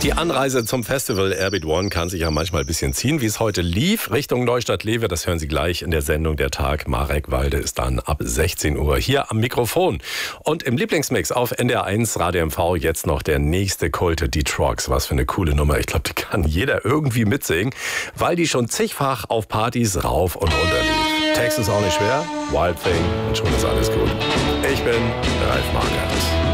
Die Anreise zum Festival Airbeat One kann sich ja manchmal ein bisschen ziehen. Wie es heute lief, Richtung Neustadt-Lewe, das hören Sie gleich in der Sendung Der Tag. Marek Walde ist dann ab 16 Uhr hier am Mikrofon. Und im Lieblingsmix auf NDR1 Radio MV jetzt noch der nächste Kulte, die Trogs. Was für eine coole Nummer. Ich glaube, die kann jeder irgendwie mitsingen, weil die schon zigfach auf Partys rauf und runter lief. Text ist auch nicht schwer, Wild Thing und schon ist alles gut. Ich bin Ralf Markert.